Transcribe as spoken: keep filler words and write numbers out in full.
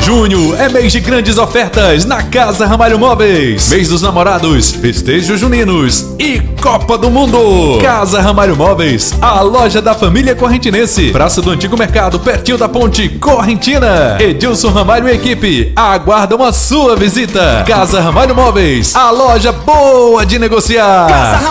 Junho é mês de grandes ofertas na Casa Ramalho Móveis. Mês dos namorados, festejos juninos e Copa do Mundo. Casa Ramalho Móveis, a loja da família correntinense. Praça do Antigo Mercado, pertinho da Ponte Correntina. Edilson Ramalho e equipe aguardam a sua visita. Casa Ramalho Móveis, a loja boa de negociar. Casa